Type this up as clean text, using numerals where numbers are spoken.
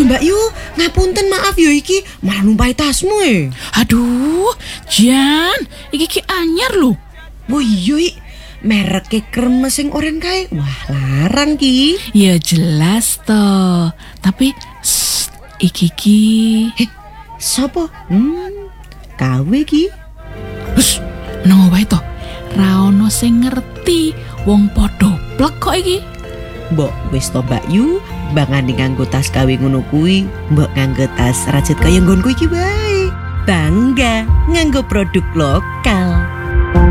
Aduh Mbak Yu, ngapunten maaf yo iki malah numpai tasmu Aduh, Jan, iki anyar lho. Oh iya merek kremes sing oren kae. Wah, larang ki. Ya jelas toh. Tapi iki. Sopo? Kawe ki. Hus, nang wae toh. Ra ono sing ngerti, wong padha plek kok iki. Mbok wis to Mbak Yu, bangane nganggo tas kawe ngono kuwi, mbok nganggo tas rajut kaya nggonku iki wae. Bangga nganggo produk lokal.